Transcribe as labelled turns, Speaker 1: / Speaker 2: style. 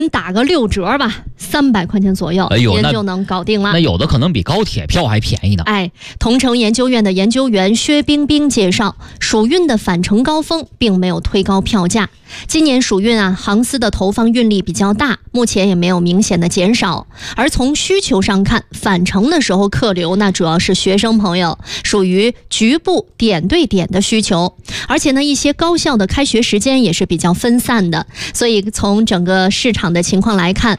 Speaker 1: 打个6折吧，300块钱左右，您就能搞定了。
Speaker 2: 那有的可能比高铁票还便宜呢。
Speaker 1: 同城研究院的研究员薛冰冰介绍，暑运的返程高峰并没有推高票价。今年暑运航司的投放运力比较大，目前也没有明显的减少。而从需求上看，返程的时候客流那主要是学生朋友，属于局部点对点的需求。而且呢，一些高校的开学时间也是比较分散的，所以从整个市场的情况来看，